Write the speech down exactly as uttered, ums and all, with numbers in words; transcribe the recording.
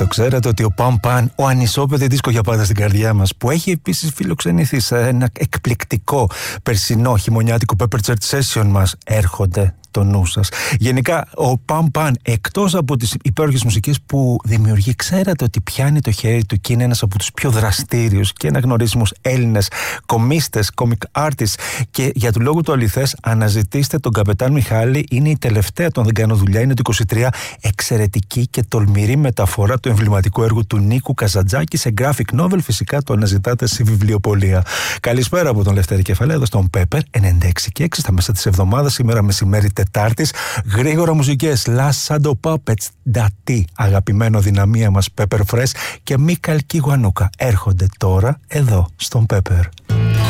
Το ξέρατε ότι ο Παν Παν, ο ανισόπεδη δίσκο για πάντα στην καρδιά μας, που έχει επίσης φιλοξενηθεί σε ένα εκπληκτικό περσινό χειμωνιάτικο Pepper Church Session μας, έρχονται το νου σας. Γενικά, ο Παν Παν, εκτός από τις υπέροχες μουσικές που δημιουργεί, ξέρατε ότι πιάνει το χέρι του και είναι ένας από τους πιο δραστήριους και αναγνωρίσιμους Έλληνες κομίστες, comic artists. Και για του λόγου του αληθές, αναζητήστε τον Καπετάν Μιχάλη. Είναι η τελευταία του, αν δεν κάνω δουλειά, είναι το είκοσι τρία. Εξαιρετική και τολμηρή μεταφορά του εμβληματικού έργου του Νίκου Καζαντζάκη σε graphic novel. Φυσικά το αναζητάτε σε βιβλιοπωλεία. Καλησπέρα από τον Λευτέρη Κεφαλέ, εδώ στον Pepper ενενήντα έξι και έξι, στα μέσα της εβδομάδας, σήμερα μεσημέρι Τετάρτης. Γρήγορα μουσικές, Last Shadow Puppets, Ντατί, αγαπημένο δυναμία μας Pepper Fresh και Μίκαλ Κιγουανούκα έρχονται τώρα εδώ στον Pepper.